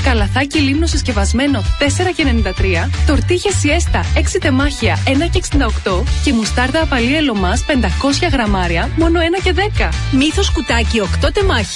καλαθάκι λίμνο συσκευασμένο 4,93, τορτίγες σιέστα 6 τεμάχια 1,68 και μουστάρδα απαλή ελωμάς 500 γραμμάρια μόνο 1,10. Μύθος κουτάκι 8 τεμάχια